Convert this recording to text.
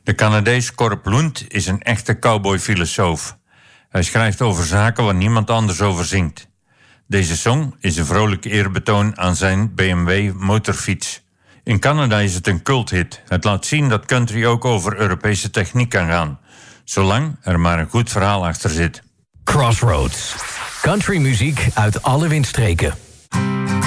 De Canadees Corp Lund is een echte cowboyfilosoof. Hij schrijft over zaken waar niemand anders over zingt. Deze song is een vrolijk eerbetoon aan zijn BMW motorfiets. In Canada is het een culthit. Het laat zien dat country ook over Europese techniek kan gaan, zolang er maar een goed verhaal achter zit. Crossroads. Countrymuziek uit alle windstreken.